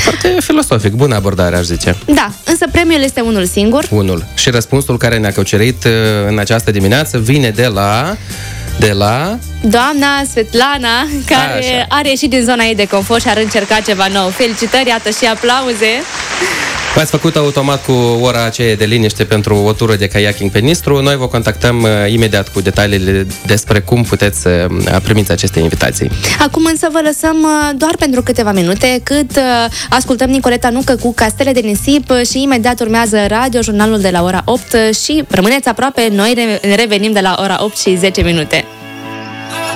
Foarte filosofic, bună abordare, aș zice. Da, însă premiul este unul singur. Unul. Și răspunsul care ne-a cucerit în această dimineață vine de la doamna Svetlana, care are ieșit din zona ei de confort și ar încerca ceva nou. Felicitări, iată și aplauze. V-ați făcut automat cu ora aceea de liniște pentru o tură de kayaking pe Nistru. Noi vă contactăm imediat cu detaliile despre cum puteți să primiți aceste invitații. Acum însă vă lăsăm doar pentru câteva minute, cât ascultăm Nicoleta Nucă cu Castele de Nisip și imediat urmează radiojurnalul de la ora 8 și rămâneți aproape, noi revenim de la ora 8 și 10 minute.